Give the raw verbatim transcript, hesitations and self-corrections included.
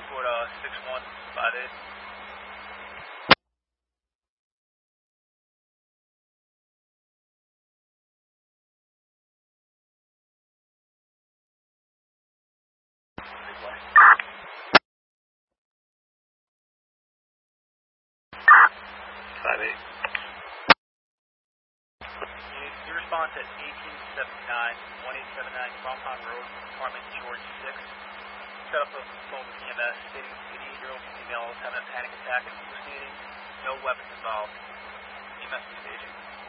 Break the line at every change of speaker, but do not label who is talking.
report uh, six one five eight. five eight. You, you respond to eighteen seventy-nine, eighteen seventy-nine Compound Road, apartment George six. Set up a phone with E M S stating eighty-eight-year-old female is having a panic attack and hallucinating. No weapons involved. E M S staging.